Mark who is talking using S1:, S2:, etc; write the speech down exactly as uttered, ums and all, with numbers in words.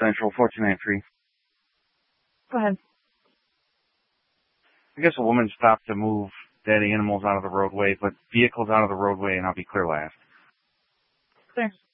S1: Central, four two nine three.
S2: Go ahead.
S1: I guess a woman stopped to move dead animals out of the roadway, but vehicles out of the roadway, and I'll be clear last.
S2: Clear.